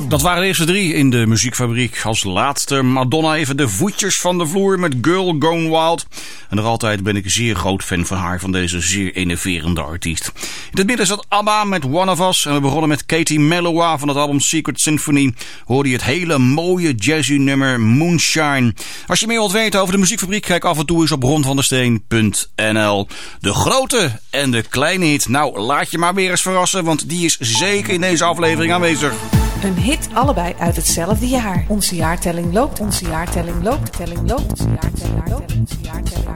Dat waren de eerste 3 in de muziekfabriek. Als laatste Madonna even de voetjes van de vloer met Girl Gone Wild. En nog altijd ben ik een zeer groot fan van haar, van deze zeer enerverende artiest. In het midden zat ABBA met One of Us. En we begonnen met Katie Melua van het album Secret Symphony. Hoorde je het hele mooie jazzy nummer Moonshine. Als je meer wilt weten over de muziekfabriek, kijk af en toe eens op ronvandersteen.nl. De grote en de kleine hit. Nou, laat je maar weer eens verrassen, want die is zeker in deze aflevering aanwezig. Een hit allebei uit hetzelfde jaar. Onze jaartelling loopt, onze jaartelling loopt, telling loopt, onze jaartelling loopt, onze jaartelling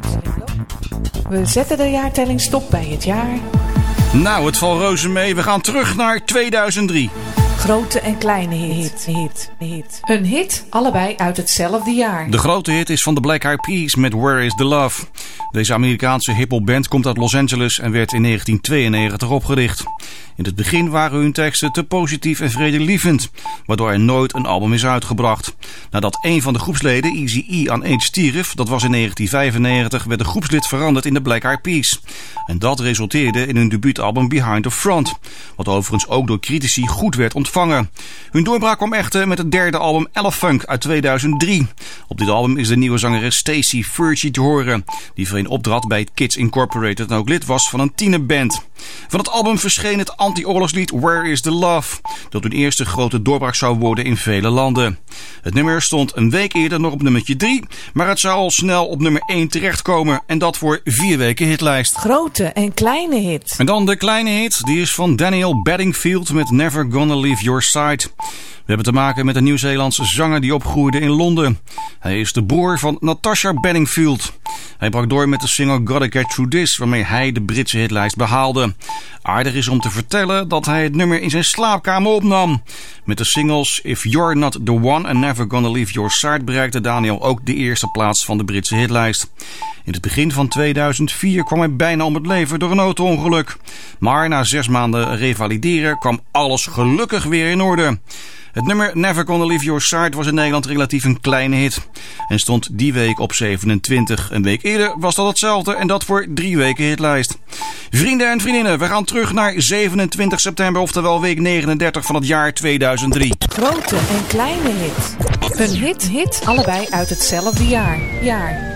loopt. We zetten de jaartelling stop bij het jaar. Nou, het valt reuze mee. We gaan terug naar 2003. Grote en kleine hit. Een hit, allebei uit hetzelfde jaar. De grote hit is van de Black Eyed Peas met Where is the Love. Deze Amerikaanse hiphopband komt uit Los Angeles en werd in 1992 opgericht. In het begin waren hun teksten te positief en vredelievend, waardoor er nooit een album is uitgebracht. Nadat een van de groepsleden, Eazy-E, aan AIDS stierf, dat was in 1995, werd de groepslid veranderd in de Black Eyed Peas. En dat resulteerde in hun debuutalbum Behind the Front, wat overigens ook door critici goed werd ontvangen. Hun doorbraak kwam echter met het derde album Elephunk uit 2003. Op dit album is de nieuwe zangeres Stacey Furchy te horen, die voorheen optrad bij Kids Incorporated en ook lid was van een tienerband. Van het album verscheen het anti-oorlogslied Where is the Love, dat hun eerste grote doorbraak zou worden in vele landen. Het nummer stond een week eerder nog op nummertje 3, maar het zou al snel op nummer 1 terechtkomen en dat voor 4 weken hitlijst. Grote en kleine hit. En dan de kleine hit, die is van Daniel Bedingfield met Never Gonna Leave Your Side. We hebben te maken met een Nieuw-Zeelandse zanger die opgroeide in Londen. Hij is de broer van Natasha Bedingfield. Hij brak door met de single Gotta Get Through This, waarmee hij de Britse hitlijst behaalde. Aardig is om te vertellen dat hij het nummer in zijn slaapkamer opnam. Met de singles If You're Not The One en Never Gonna Leave Your Side bereikte Daniel ook de eerste plaats van de Britse hitlijst. In het begin van 2004 kwam hij bijna om het leven door een auto-ongeluk. Maar na 6 maanden revalideren kwam alles gelukkig weer in orde. Het nummer Never Gonna Leave Your Side was in Nederland relatief een kleine hit en stond die week op 27. Een week eerder was dat hetzelfde en dat voor 3 weken hitlijst. Vrienden en vriendinnen, we gaan terug naar 27 september, oftewel week 39 van het jaar 2003. Grote en kleine hit. Een hit, allebei uit hetzelfde jaar.